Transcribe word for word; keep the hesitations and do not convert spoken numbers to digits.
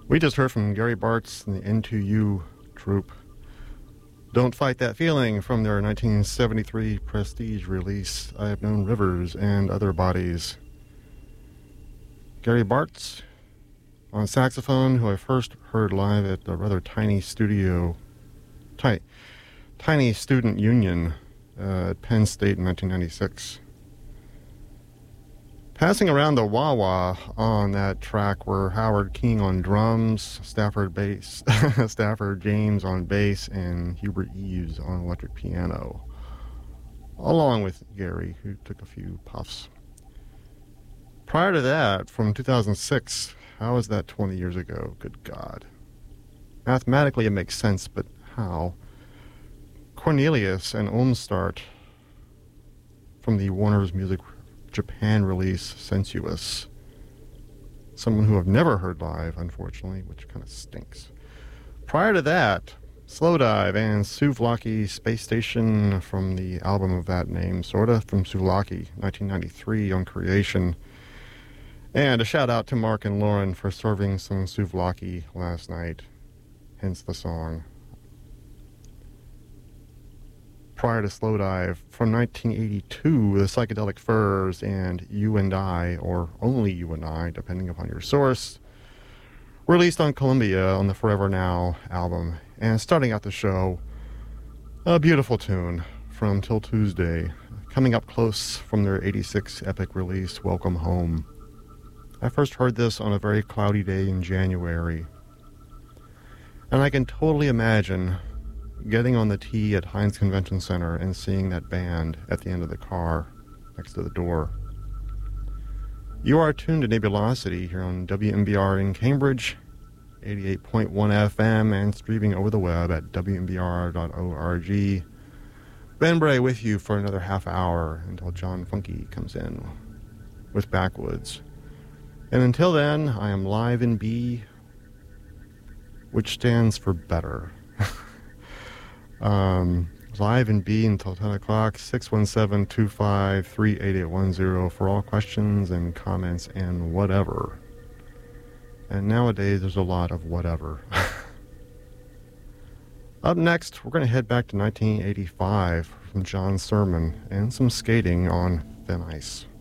We just heard from Gary Bartz and the N two U troupe. Don't Fight That Feeling from their nineteen seventy-three Prestige release, I Have Known Rivers and Other Bodies. Gary Bartz on saxophone, who I first heard live at a rather tiny studio, ti- tiny student union uh, at Penn State in nineteen ninety-six. Passing around the wah-wah on that track were Howard King on drums, Stafford bass, Stafford James on bass, and Hubert Eaves on electric piano, along with Gary, who took a few puffs. Prior to that, from two thousand six, how was that twenty years ago? Good God. Mathematically it makes sense, but how? Cornelius and Omstart from the Warner's Music Japan release Sensuous. Someone who I've never heard live, unfortunately, which kind of stinks. Prior to that, Slowdive and Souvlaki Space Station from the album of that name, sorta, from Souvlaki, nineteen ninety-three on Creation. And a shout out to Mark and Lauren for serving some souvlaki last night, hence the song. Prior to Slowdive, from nineteen eighty-two, the Psychedelic Furs and You and I, or Only You and I, depending upon your source, released on Columbia on the Forever Now album. And starting out the show, a beautiful tune from Till Tuesday, coming up close from their eighty-six epic release, Welcome Home. I first heard this on a very cloudy day in January, and I can totally imagine getting on the T at Heinz Convention Center and seeing that band at the end of the car next to the door. You are tuned to Nebulosity here on W M B R in Cambridge, eighty-eight point one F M, and streaming over the web at W M B R dot org. Ben Bray with you for another half hour until John Funky comes in with Backwoods. And until then, I am live in B, which stands for better. um, live in B until ten o'clock, six one seven, two five three, eight eight one zero for all questions and comments and whatever. And nowadays, there's a lot of whatever. Up next, we're going to head back to nineteen eighty-five from John Sermon and some skating on thin ice.